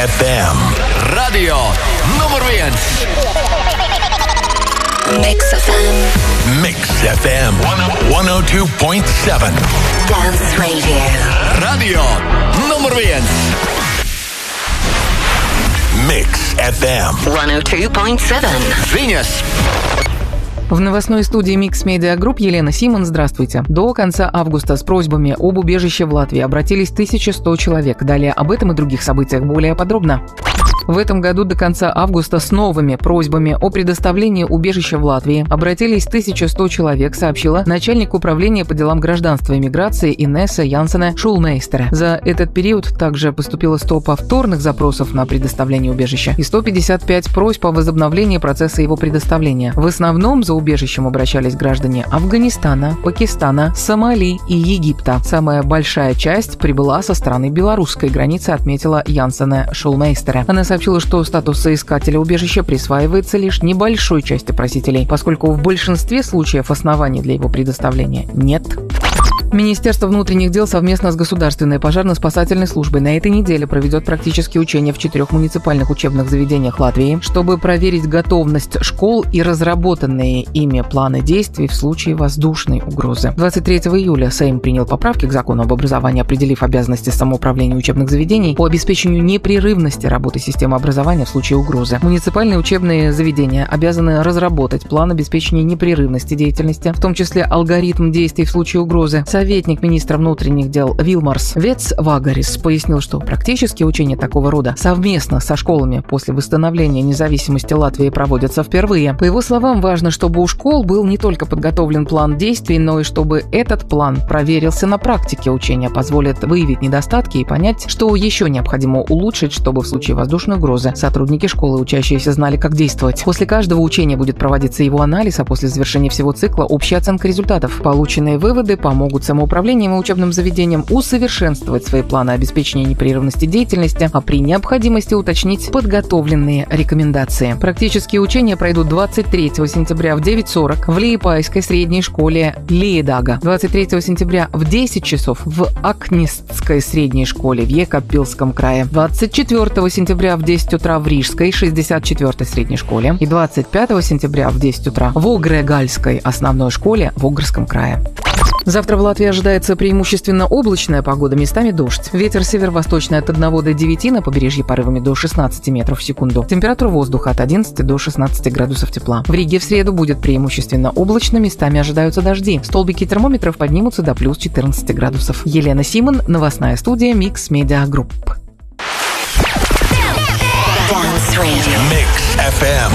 FM. Radio numur 1. Mix FM. Mix FM 102.7. Dance Radio. Radio numur 1. Mix FM 102.7. Viņas. В новостной студии Mix Media Group Елена Симон. Здравствуйте. До конца августа с просьбами об убежище в Латвии обратились 1100 человек. Далее об этом и других событиях более подробно. В этом году до конца августа с новыми просьбами о предоставлении убежища в Латвии обратились 1100 человек, сообщила начальник управления по делам гражданства и миграции Инесса Янсене Шулмейстере. За этот период также поступило 100 повторных запросов на предоставление убежища и 155 просьб о возобновлении процесса его предоставления. В основном за убежищем обращались граждане Афганистана, Пакистана, Сомали и Египта. Самая большая часть прибыла со стороны белорусской границы, отметила Янсене Шулмейстере. Она сообщила, что статус соискателя убежища присваивается лишь небольшой части просителей, поскольку в большинстве случаев оснований для его предоставления нет. Министерство внутренних дел совместно с Государственной пожарно-спасательной службой на этой неделе проведет практические учения в 4 муниципальных учебных заведениях Латвии, чтобы проверить готовность школ и разработанные ими планы действий в случае воздушной угрозы. 23 июля Сейм принял поправки к закону об образовании, определив обязанности самоуправления учебных заведений по обеспечению непрерывности работы системы образования в случае угрозы. Муниципальные учебные заведения обязаны разработать план обеспечения непрерывности деятельности, в том числе алгоритм действий в случае угрозы. Советник министра внутренних дел Вилмарс Вецвагарис пояснил, что практические учения такого рода совместно со школами после восстановления независимости Латвии проводятся впервые. По его словам, важно, чтобы у школ был не только подготовлен план действий, но и чтобы этот план проверился на практике. Учения позволят выявить недостатки и понять, что еще необходимо улучшить, чтобы в случае воздушной угрозы сотрудники школы, учащиеся, знали, как действовать. После каждого учения будет проводиться его анализ, а после завершения всего цикла общая оценка результатов. Полученные выводы помогут самоуправлением и учебным заведениям усовершенствовать свои планы обеспечения непрерывности деятельности, а при необходимости уточнить подготовленные рекомендации. Практические учения пройдут 23 сентября в 9:40 в Лиепайской средней школе Лиедага, 23 сентября в 10 часов в Акнистской средней школе в Екапилском крае, 24 сентября в 10 утра в Рижской 64-й средней школе и 25 сентября в 10 утра в Огрегальской основной школе в Огрском крае. Завтра в Латвии ожидается преимущественно облачная погода, местами дождь. Ветер северо-восточный от 1 до 9, на побережье порывами до 16 метров в секунду. Температура воздуха от 11 до 16 градусов тепла. В Риге в среду будет преимущественно облачно, местами ожидаются дожди. Столбики термометров поднимутся до плюс 14 градусов. Елена Симон, новостная студия Mix Media Group. Mix FM